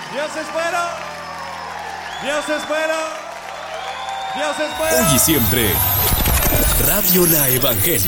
Dios espera. Dios espera. Dios espera. Hoy y siempre, Radio La Evangélica.